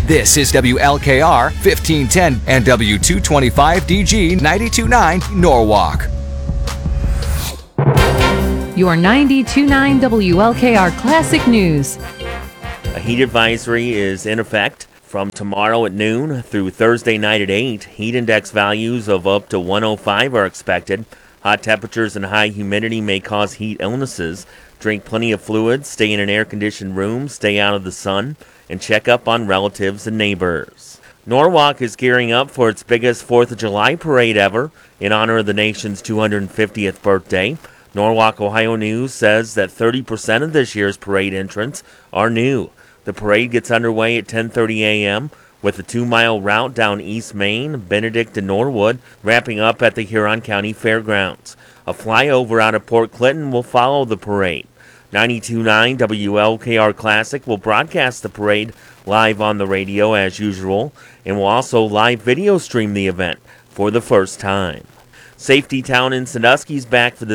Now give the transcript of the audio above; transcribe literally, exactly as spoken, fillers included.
This is W L K R fifteen ten and W two twenty-five D G ninety-two point nine Norwalk. Your ninety-two point nine W L K R Classic News. A heat advisory is in effect from tomorrow at noon through Thursday night at eight. Heat index values of up to one oh five are expected. Hot temperatures and high humidity may cause heat illnesses. Drink plenty of fluids, stay in an air-conditioned room, stay out of the sun, and check up on relatives and neighbors. Norwalk is gearing up for its biggest fourth of July parade ever in honor of the nation's two hundred fiftieth birthday. Norwalk, Ohio News says that thirty percent of this year's parade entrants are new. The parade gets underway at ten thirty a.m. with a two-mile route down East Main, Benedict, and Norwood, wrapping up at the Huron County Fairgrounds. A flyover out of Port Clinton will follow the parade. ninety-two point nine W L K R Classic will broadcast the parade live on the radio as usual, and will also live video stream the event for the first time. Safety Town in Sandusky is back for the